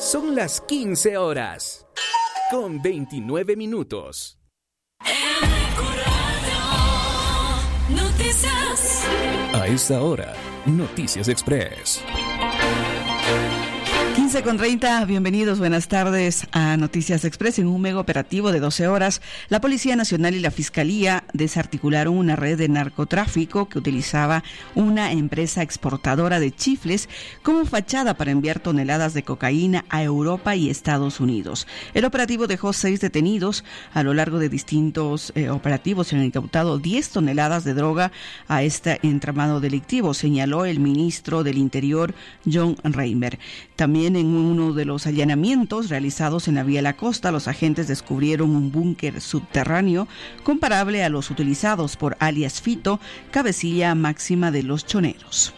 Son las 15 horas, con 29 minutos. Noticias. A esta hora, Noticias Express. 15:30, bienvenidos, buenas tardes a Noticias Express. En un mega operativo de 12 horas, la Policía Nacional y la Fiscalía desarticularon una red de narcotráfico que utilizaba una empresa exportadora de chifles como fachada para enviar toneladas de cocaína a Europa y Estados Unidos. El operativo dejó 6 detenidos. A lo largo de distintos operativos se han incautado 10 toneladas de droga a este entramado delictivo, señaló el ministro del Interior, John Reimer. También en uno de los allanamientos realizados en la Vía La Costa, los agentes descubrieron un búnker subterráneo comparable a los utilizados por alias Fito, cabecilla máxima de los choneros.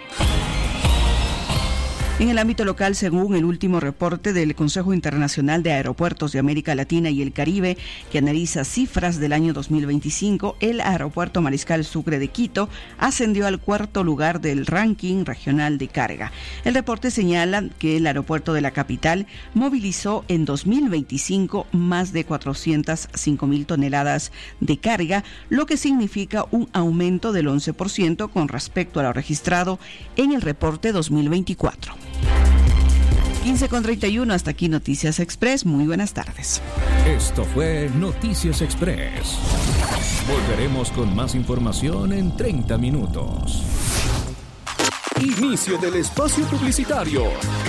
En el ámbito local, según el último reporte del Consejo Internacional de Aeropuertos de América Latina y el Caribe, que analiza cifras del año 2025, el Aeropuerto Mariscal Sucre de Quito ascendió al 4º lugar del ranking regional de carga. El reporte señala que el aeropuerto de la capital movilizó en 2025 más de 405,000 toneladas de carga, lo que significa un aumento del 11% con respecto a lo registrado en el reporte 2024. 15:31, hasta aquí Noticias Express. Muy buenas tardes. Esto fue Noticias Express. Volveremos con más información en 30 minutos. Inicio del espacio publicitario.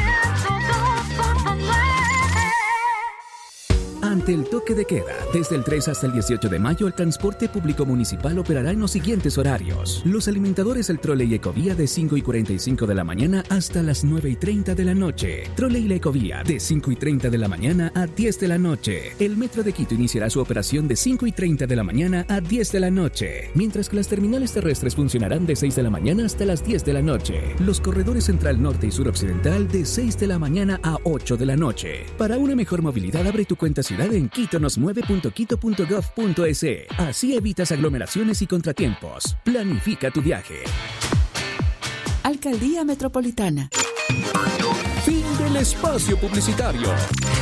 Ante el toque de queda, desde el 3 hasta el 18 de mayo, el transporte público municipal operará en los siguientes horarios. Los alimentadores El Trole y Ecovía de 5:45 de la mañana hasta las 9:30 de la noche. Trole y la Ecovía de 5:30 de la mañana a 10 de la noche. El Metro de Quito iniciará su operación de 5:30 de la mañana a 10 de la noche, mientras que las terminales terrestres funcionarán de 6 de la mañana hasta las 10 de la noche. Los corredores Central Norte y Sur Occidental de 6 de la mañana a 8 de la noche. Para una mejor movilidad, abre tu cuenta ciudad en quitonosmueve.quito.gov.es. Así evitas aglomeraciones y contratiempos. Planifica tu viaje. Alcaldía Metropolitana. Fin del espacio publicitario.